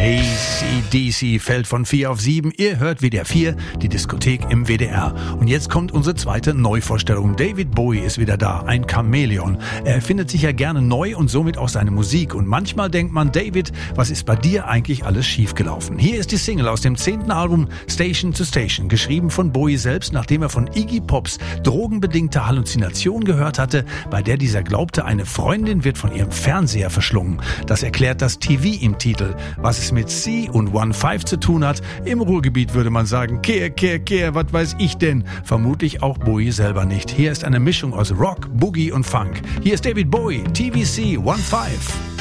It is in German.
AC/DC fällt von 4 auf 7. Ihr hört WDR 4, die Diskothek im WDR. Und jetzt kommt unsere zweite Neuvorstellung. David Bowie ist wieder da, ein Chamäleon. Er erfindet sich ja gerne neu und somit auch seine Musik. Und manchmal denkt man, David, was ist bei dir eigentlich alles schiefgelaufen? Hier ist die Single aus dem 10. Album Station to Station, geschrieben von Bowie selbst, nachdem er von Iggy Pops drogenbedingte Halluzination gehört hatte, bei der dieser glaubte, eine Freundin wird von ihrem Fernseher verschlungen. Das erklärt das TV im Titel. Was es mit C und 1-5 zu tun hat, im Ruhrgebiet würde man sagen, kehr, was weiß ich denn? Vermutlich auch Bowie selber nicht. Hier ist eine Mischung aus Rock, Boogie und Funk. Hier ist David Bowie, TVC 1-5.